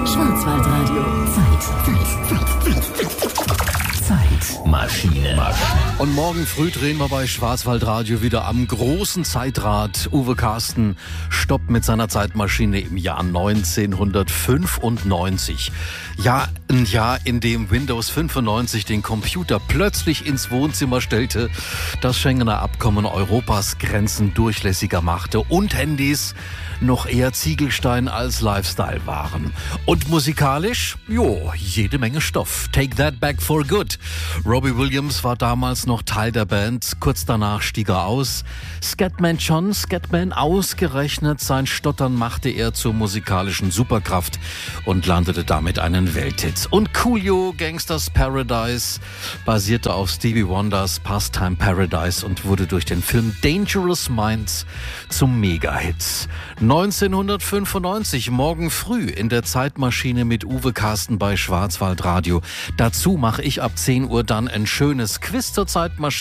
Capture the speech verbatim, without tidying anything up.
Schwarzwaldradio. Zeit. Zeit. Zeit. Zeit. Zeitmaschine. Und morgen früh drehen wir bei Schwarzwaldradio wieder am großen Zeitrad. Uwe Carsten stoppt mit seiner Zeitmaschine im Jahr neunzehnhundertfünfundneunzig. Ja, ein Jahr, in dem Windows fünfundneunzig den Computer plötzlich ins Wohnzimmer stellte, das Schengener Abkommen Europas Grenzen durchlässiger machte und Handys noch eher Ziegelstein als Lifestyle waren. Und musikalisch? Jo, jede Menge Stoff. Take That Back for Good. Robbie Williams war damals noch Teil der Band. Kurz danach stieg er aus. Scatman John, Scatman, ausgerechnet sein Stottern machte er zur musikalischen Superkraft und landete damit einen Welthit. Und Coolio, Gangsters Paradise, basierte auf Stevie Wonders Pastime Paradise und wurde durch den Film Dangerous Minds zum Mega-Hit. neunzehnhundertfünfundneunzig, morgen früh in der Zeitmaschine mit Uwe Carsten bei Schwarzwaldradio. Dazu mache ich ab zehn Uhr dann ein schönes Quiz zur Zeitmaschine.